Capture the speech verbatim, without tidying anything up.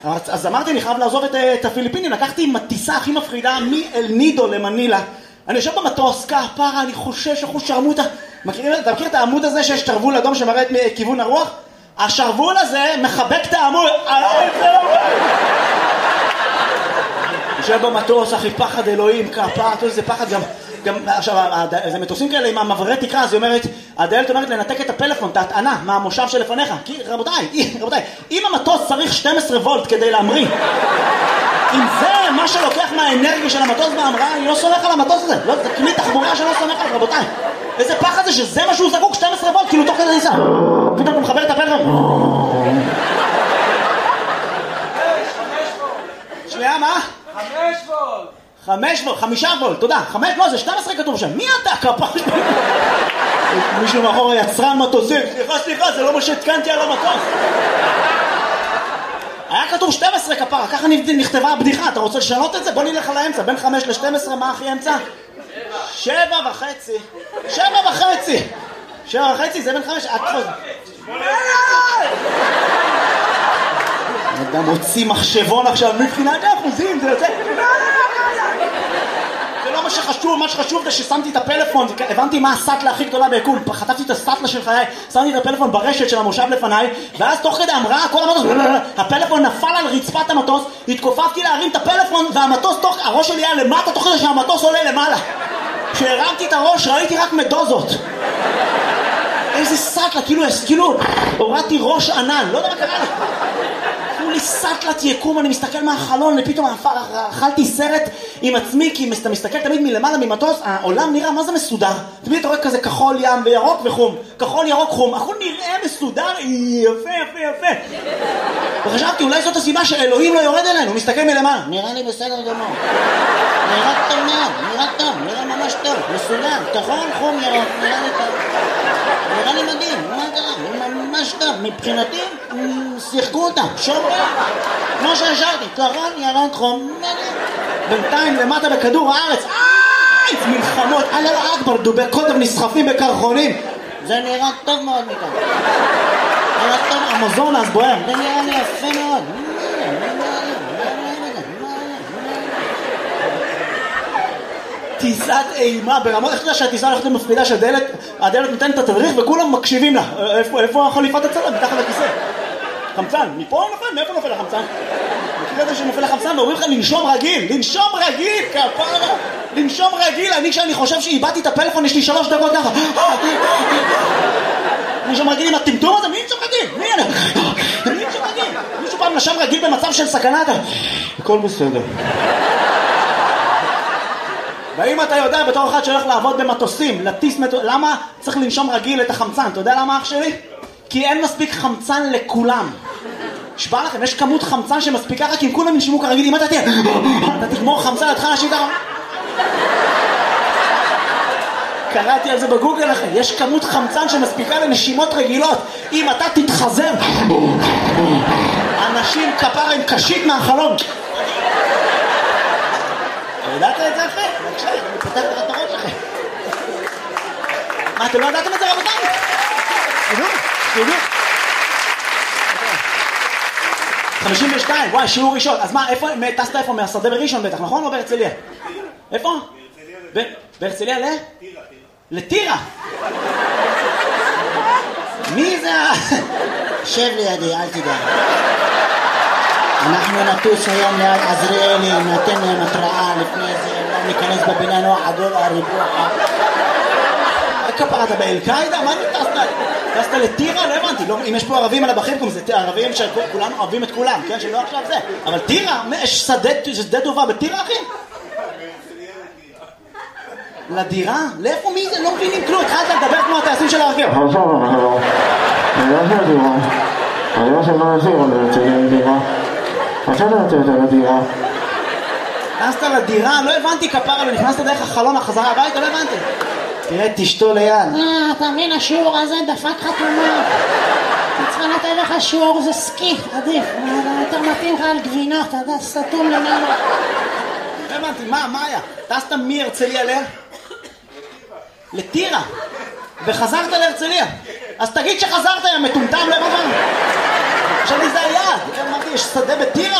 אז אמרתי, אני חייב לעזוב את, את הפיליפינים, לקחתי עם הטיסה הכי מפחידה מאל נידו למנילה. אני יושב במטוס, כפרה, אני חושש, אחוז שרמוטה. מכירים, אתה מכיר את העמוד הזה שיש שרוול אדום שמראה את כיוון הרוח? השרוול הזה מחבק את העמוד. יושב במטוס, אחי, פחד אלוהים, כפרה, זה פחד גם... גם עכשיו, זה מטוסים כאלה עם המעברי תקרה, אז היא אומרת, הדיילת אומרת לנתק את הפלאפון, את ההטענה מהמושב שלפניך. כי רבותיי, רבותיי, אם המטוס צריך שתים עשרה וולט כדי להמריא, אם זה מה שלוקח מהאנרגיה של המטוס בהמראה, אני לא סומך על המטוס הזה. לא, זה כלי תחבורה שלא סומך עליו, רבותיי. איזה פחד זה שזה מה שהוא זקוק, שתים עשרה וולט, כאילו תוך כדי ניסה. פתאום הוא מחבר את הפלאפון. שנייה, מה? חמש וולט. חמש וולט, חמישה וולט, תודה. חמש, לא, זה שתים עשרה כתוב שם. מי אתה, כפר? מישהו מאחור יצרן מטוסים. סליחה, סליחה, זה לא מה שהתקנתי על המטוס. היה כתוב שתים עשרה כפרה, ככה נכתבה הבדיחה. אתה רוצה לשנות את זה? בוא נלך על האמצע. בין חמש ל-שתים עשרה, מה הכי אמצע? שבע וחצי. שבע וחצי. שבע וחצי, זה בין חמש... אדם הוציא מחשבון עכשיו, מבחינת האחוזים, זה יוצא... זה לא מה שחשוב, מה שחשוב זה ששמתי את הפלאפון, הבנתי מה הסטלה הכי גדולה ביקום, חטפתי את הסטלה של חיי, שמתי את הפלאפון ברשת של המושב לפניי, ואז תוך כדי המראה, כל המטוס, הפלאפון נפל על רצפת המטוס, התכופפתי להרים את הפלאפון, והמטוס, הראש שלי היה למטה, תוך כדי שהמטוס עולה למעלה. כשהרמתי את הראש, ראיתי רק מדוזות. איזה סטלה, כאילו, כאילו, הורדתי ראש ענן, לא יודע מה קרה לה. לי סטלת יקום, אני מסתכל מהחלון ופתאום אכלתי סרט עם עצמי, כי אתה מסתכל תמיד מלמעלה ממטוס, העולם נראה מה זה מסודר, תמיד אתה רואה כזה כחול ים וירוק וחום, כחול ירוק חום, הכל נראה מסודר, יפה יפה יפה. וחשבתי אולי זאת הסיבה שאלוהים לא יורד אלינו, הוא מסתכל מלמעלה, נראה לי בסדר גמור, נראה טוב מאוד, נראה טוב, נראה ממש טוב, מסודר, כחול חום ירוק, נראה לי טוב, נראה לי מדהים, מה קרה? ממש טוב, מבחינתי שיחקו אותה, שומרים, כמו שהשארתי, כחול ירוק חום, בינתיים למטה בכדור הארץ, איי, מלחמות, אללה אכבר, דובי קוטב נסחפים בקרחונים, זה נראה טוב מאוד מכאן, נראה טוב, המזונס בוער, זה נראה לי יפה מאוד. טיסת אימה ברמות, איך אתה יודע שהטיסה הולכת למפחידה שהדלת, הדלת נותנת את התדריך וכולם מקשיבים לה. איפה, איפה החליפת הצלם? מתחת לכיסא. חמצן, מפה נופל? מאיפה נופל החמצן? מכיר את זה שנופל החמצן ואומרים לך לנשום רגיל, לנשום רגיל, כפרה, לנשום רגיל. אני כשאני חושב שאיבדתי את הפלאפון, יש לי שלוש דקות ככה. לנשום רגיל עם הטמטום הזה, מי נשום רגיל? מי אני? מי נשום רגיל? מישהו פעם נשם רגיל במצב של סכנה? הכל בסדר. ואם אתה יודע בתור אחד שהולך לעבוד במטוסים, לטיס מטוס, למה צריך לנשום רגיל את החמצן? אתה יודע למה אח שלי? כי אין מספיק חמצן לכולם. שבא לכם, יש כמות חמצן שמספיקה רק אם כולם ינשימו כרגיל. אם אתה תהיה, אתה תגמור חמצן, אתה תחל להשיב ככה. קראתי על זה בגוגל לכם, יש כמות חמצן שמספיקה לנשימות רגילות. אם אתה תתחזר, אנשים כפרה עם קשית מהחלום. ידעת את זה אחרי? בבקשה, אני פותח לך את הראש אחרי. מה, אתם לא ידעתם את זה רבותיי? תדעו, תדעו. חמישים ושתיים, וואי, שיעור ראשון. אז מה, איפה, טסת איפה? מהשדה בראשון בטח, נכון? או בהרצליה? איפה? בהרצליה ל? טירה. לטירה? מי זה? שב לידי, אל תדע. אנחנו נטוס היום ליד עזריאלי, נתן להם התראה לפני זה, לא ניכנס בבינה נוח עדול הריבוע. כפרה, אתה באל-קאידה? מה אתה טסת? טסת לטירה? לא הבנתי, אם יש פה ערבים על הבחים, זה ערבים שכולנו אוהבים את כולם, כן? שלא עכשיו זה. אבל טירה? יש שדה טובה בטירה, אחי? לדירה? לאיפה מי זה? לא מבינים כלום, התחלת לדבר כמו הטייסים של הרכב. אני לא של דירה. אני לא של מה להשאיר, אני רוצה לדירה. עכשיו אתה רוצה יותר לדירה. נכנסת לדירה? לא הבנתי כפרה, לא נכנסת דרך החלון החזרה הביתה, לא הבנתי. תראה, תשתו ליד. אה, אתה מבין, השיעור הזה דפק חתומה. צריכה לתת לך שיעור, זה סקי, עדיף. יותר מתאים לך על גבינות, אתה יודע, סתום למעלה. לא הבנתי, מה, מה היה? טסת מהרצליה ל? חשבתי זה היעד, אמרתי יש שדה בטירה,